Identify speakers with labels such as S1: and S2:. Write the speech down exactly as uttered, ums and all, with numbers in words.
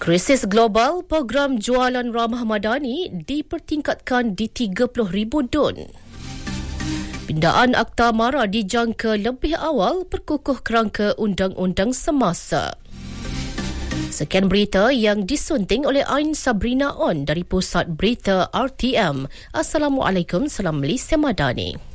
S1: Krisis global, program jualan ramah madani dipertingkatkan di tiga puluh ribu dun. Pindaan Akta Mara dijangka lebih awal perkukuh kerangka undang-undang semasa. Sekian berita yang disunting oleh Ain Sabrina On dari Pusat Berita R T M. Assalamualaikum, salam Malaysia Madani.